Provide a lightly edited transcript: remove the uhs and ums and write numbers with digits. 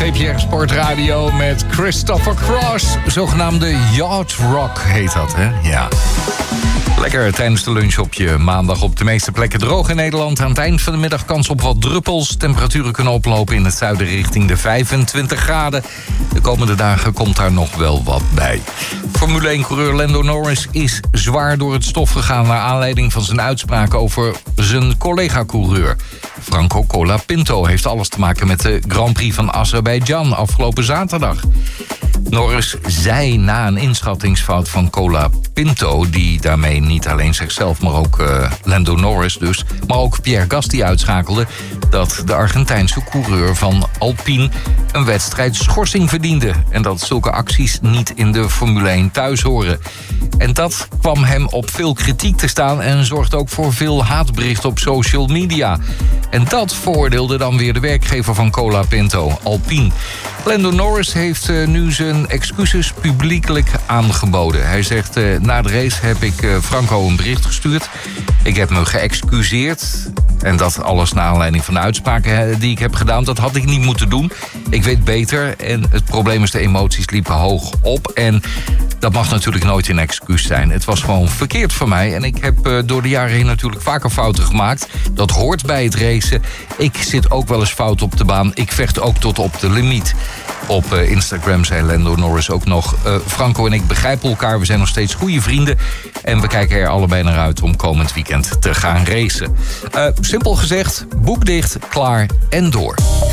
TPR Sportradio met Christopher Cross. Zogenaamde yacht rock heet dat, hè? Ja. Lekker tijdens de lunch op je maandag op de meeste plekken droog in Nederland. Aan het eind van de middag kans op wat druppels. Temperaturen kunnen oplopen in het zuiden richting de 25 graden. De komende dagen komt daar nog wel wat bij. Formule 1-coureur Lando Norris is zwaar door het stof gegaan naar aanleiding van zijn uitspraken over zijn collega-coureur. Franco Colapinto heeft alles te maken met de Grand Prix van Azerbeidzjan afgelopen zaterdag. Norris zei na een inschattingsfout van Colapinto, die daarmee niet alleen zichzelf, maar ook Lando Norris dus, maar ook Pierre Gasly uitschakelde, dat de Argentijnse coureur van Alpine een wedstrijdschorsing verdiende. En dat zulke acties niet in de Formule 1 thuis horen. En dat kwam hem op veel kritiek te staan en zorgde ook voor veel haatberichten op social media. En dat veroordeelde dan weer de werkgever van Colapinto, Alpine. Lando Norris heeft nu zijn excuses publiekelijk aangeboden. Hij zegt, na de race heb ik Franco een bericht gestuurd. Ik heb me geëxcuseerd. En dat alles naar aanleiding van de uitspraken die ik heb gedaan. Dat had ik niet moeten doen. Ik weet beter. En het probleem is, de emoties liepen hoog op. En dat mag natuurlijk nooit een excuus zijn. Het was gewoon verkeerd van mij. En ik heb door de jaren heen natuurlijk vaker fouten gemaakt. Dat hoort bij het racen. Ik zit ook wel eens fout op de baan. Ik vecht ook tot op de limiet. Op Instagram zei Lando Norris ook nog, Franco en ik begrijpen elkaar. We zijn nog steeds goede vrienden. En we kijken er allebei naar uit om komend weekend te gaan racen. Simpel gezegd, boek dicht, klaar en door.